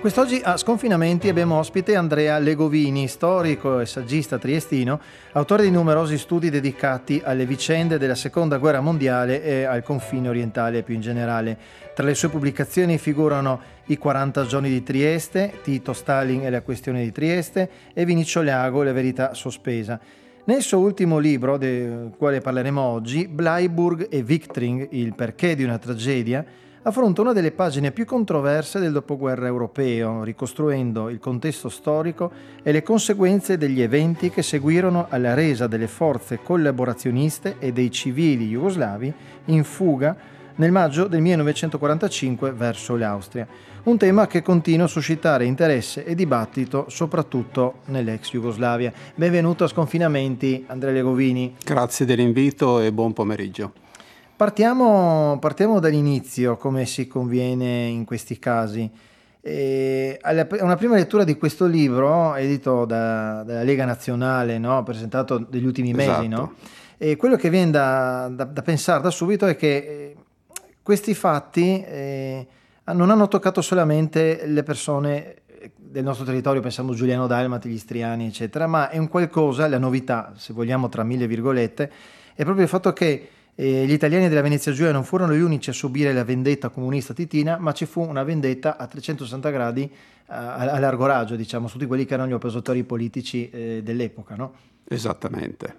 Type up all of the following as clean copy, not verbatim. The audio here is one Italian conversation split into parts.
Quest'oggi a Sconfinamenti abbiamo ospite Andrea Legovini, storico e saggista triestino, autore di numerosi studi dedicati alle vicende della Seconda Guerra Mondiale e al confine orientale più in generale. Tra le sue pubblicazioni figurano I 40 giorni di Trieste, Tito, Stalin e la questione di Trieste e Vinicio Lago, La verità sospesa. Nel suo ultimo libro, del quale parleremo oggi, Bleiburg e Viktring, il perché di una tragedia, affronta una delle pagine più controverse del dopoguerra europeo, ricostruendo il contesto storico e le conseguenze degli eventi che seguirono alla resa delle forze collaborazioniste e dei civili jugoslavi in fuga nel maggio del 1945 verso l'Austria. Un tema che continua a suscitare interesse e dibattito soprattutto nell'ex Jugoslavia. Benvenuto a Sconfinamenti, Andrea Legovini. Grazie dell'invito e buon pomeriggio. Partiamo dall'inizio, come si conviene in questi casi. Una prima lettura di questo libro, edito dalla Lega Nazionale, no? Presentato negli ultimi mesi, Esatto. no? E quello che viene da pensare da subito è che questi fatti non hanno toccato solamente le persone del nostro territorio, pensiamo Giuliano Dalmati, gli istriani, eccetera, ma è un qualcosa, la novità, se vogliamo tra mille virgolette, è proprio il fatto che gli italiani della Venezia Giulia non furono gli unici a subire la vendetta comunista titina, ma ci fu una vendetta a 360 gradi a largo raggio, diciamo, su tutti quelli che erano gli oppositori politici dell'epoca, no? Esattamente.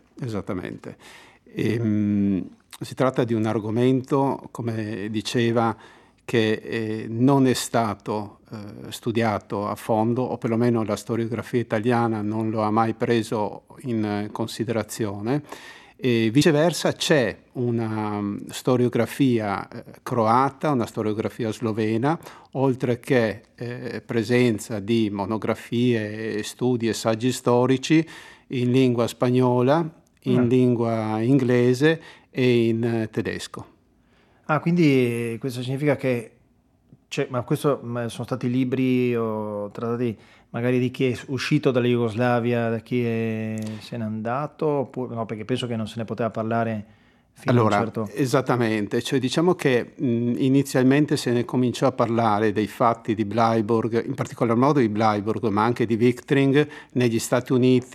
Si tratta di un argomento, come diceva, che non è stato studiato a fondo, o perlomeno la storiografia italiana non lo ha mai preso in considerazione. E viceversa c'è una storiografia croata, una storiografia slovena, oltre che presenza di monografie, studi e saggi storici in lingua spagnola, in lingua inglese e in tedesco. Quindi questo significa che ma sono stati libri o trattati magari di chi è uscito dalla Jugoslavia, da chi se n'è andato, oppure, no, perché penso che non se ne poteva parlare fino a un certo... Esattamente, cioè diciamo che inizialmente se ne cominciò a parlare dei fatti di Bleiburg, in particolar modo di Bleiburg, ma anche di Viktring negli Stati Uniti